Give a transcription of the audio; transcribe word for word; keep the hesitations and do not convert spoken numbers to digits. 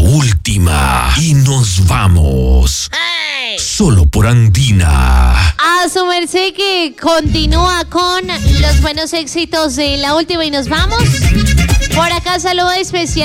última. Y nos vamos. ¡Hey! Solo por Andina. A su merced que continúa con los buenos éxitos de la última y nos vamos. Por acá saludo especial